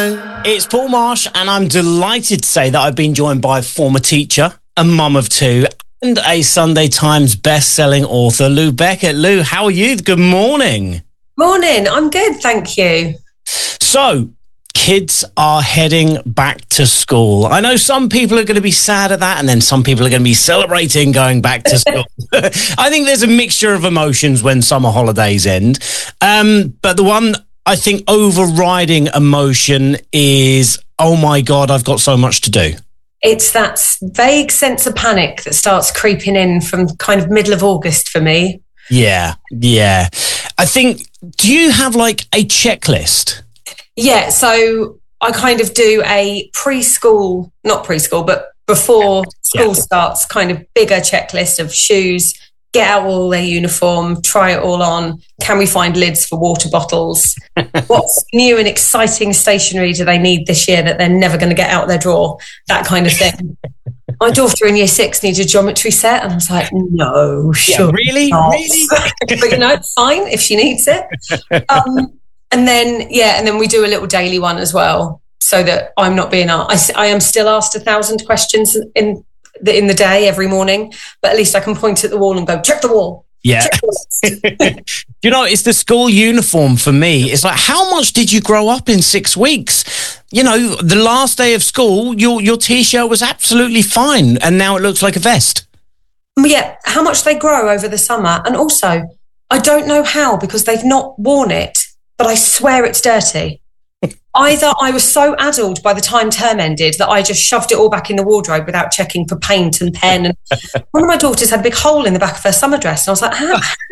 It's Paul Marsh, and I'm delighted to say that I've been joined by a former teacher, a mum of two, and a Sunday Times best-selling author, Lou Beckett. Lou, how are you? Good morning. Morning. I'm good, thank you. So, kids are heading back to school. I know some people are going to be sad at that, and then some people are going to be celebrating going back to school. I think there's a mixture of emotions when summer holidays end. But the one I think overriding emotion is, oh my God, I've got so much to do. It's that vague sense of panic that starts creeping in from kind of middle of August for me. Yeah. I think, do you have like a checklist? Yeah, so I kind of do a not preschool, but before school starts, kind of bigger checklist of shoes, get out all their uniform, try it all on. Can we find lids for water bottles? What's new and exciting stationery do they need this year that they're never going to get out of their drawer? That kind of thing. My daughter in year 6 needs a geometry set, and I was like, no, sure. Yeah, really? Not. But it's fine if she needs it. And then we do a little daily one as well, so that I'm not being asked. I am still asked 1,000 questions in the day every morning, but at least I can point at the wall and go, check the wall. Yeah. You know, it's the school uniform for me. It's like, how much did you grow up in 6 weeks? You know, the last day of school, your T-shirt was absolutely fine, and now it looks like a vest. Yeah, how much they grow over the summer. And also, I don't know how, because they've not worn it, but I swear it's dirty. Either I was so addled by the time term ended that I just shoved it all back in the wardrobe without checking for paint and pen. And one of my daughters had a big hole in the back of her summer dress. And I was like,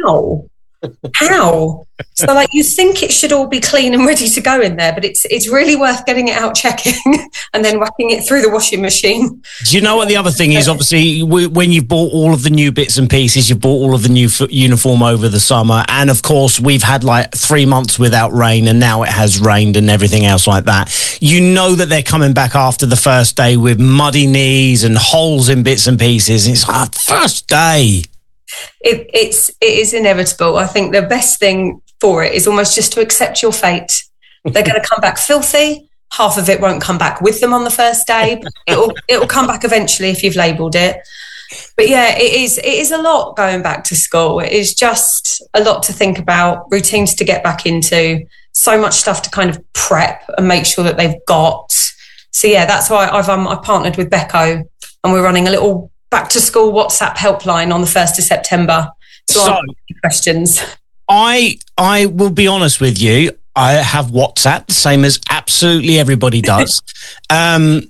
how? So like, you think it should all be clean and ready to go in there, but it's really worth getting it out, checking, and then whacking it through the washing machine. Do you know what the other thing is? Obviously, when you've bought all of the new bits and pieces, you've bought all of the new uniform over the summer. And of course, we've had like 3 months without rain, and now it has rained and everything else like that. You know that they're coming back after the first day with muddy knees and holes in bits and pieces. It's like, first day. It is inevitable. I think the best thing for it is almost just to accept your fate. They're going to come back filthy. Half of it won't come back with them on the first day. It'll come back eventually if you've labelled it. But yeah, it is a lot going back to school. It is just a lot to think about, routines to get back into, so much stuff to kind of prep and make sure that they've got. So yeah, that's why I've partnered with Becco, and we're running a little back to school WhatsApp helpline on the 1st of September. So questions. I will be honest with you. I have WhatsApp, the same as absolutely everybody does. As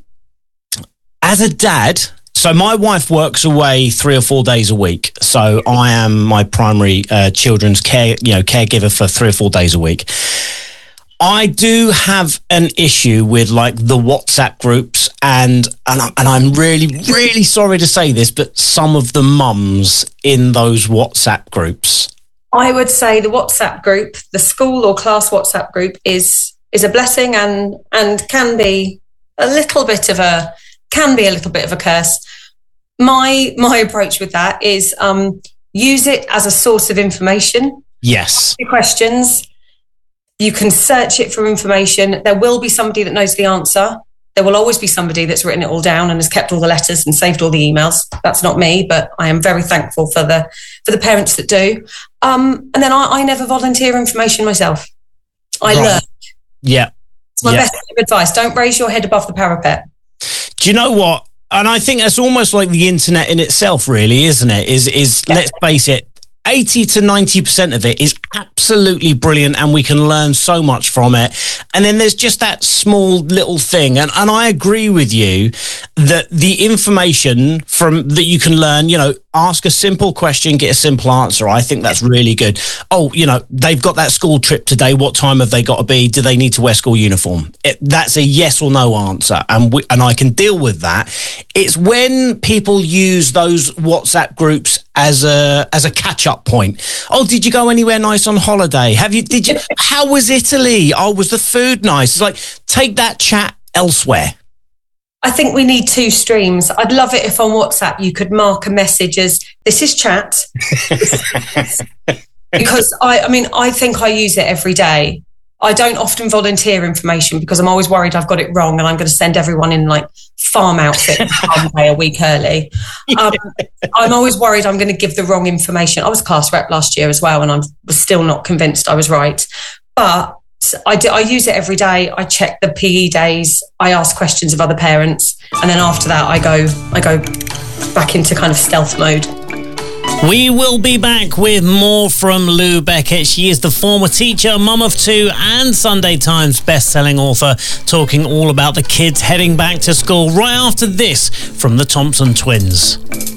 a dad, so my wife works away 3 or 4 days a week. So I am my primary children's caregiver for 3 or 4 days a week. I do have an issue with like the WhatsApp groups, and I'm really, really sorry to say this, but some of the mums in those WhatsApp groups. I would say the WhatsApp group, the school or class WhatsApp group, is a blessing and can be a little bit of a curse. My approach with that is use it as a source of information. Yes. Questions. You can search it for information. There will be somebody that knows the answer. There will always be somebody that's written it all down and has kept all the letters and saved all the emails. That's not me, but I am very thankful for the parents that do. And then I never volunteer information myself. I learn. Yeah. It's my best advice. Don't raise your head above the parapet. Do you know what? And I think that's almost like the internet in itself, really, isn't it? Let's face it, 80 to 90% of it is absolutely brilliant, and we can learn so much from it. And then there's just that small little thing. And I agree with you that the information that you can learn, ask a simple question, get a simple answer. I think that's really good. Oh, they've got that school trip today. What time have they got to be? Do they need to wear school uniform? That's a yes or no answer. And I can deal with that. It's when people use those WhatsApp groups as a catch-up point. Oh, did you go anywhere nice on holiday? How was Italy? Oh, was the food nice? It's like, take that chat elsewhere. I think we need 2 streams. I'd love it if on WhatsApp you could mark a message as, this is chat. Because I think I use it every day. I don't often volunteer information because I'm always worried I've got it wrong and I'm going to send everyone in like farm outfit one day a week early. I'm always worried I'm going to give the wrong information. I was class rep last year as well, and I was still not convinced I was right. But I use it every day. I check the PE days. I ask questions of other parents. And then after that, I go back into kind of stealth mode. We will be back with more from Lou Beckett. She is the former teacher, mum of two, and Sunday Times best-selling author, talking all about the kids heading back to school right after this from the Thompson Twins.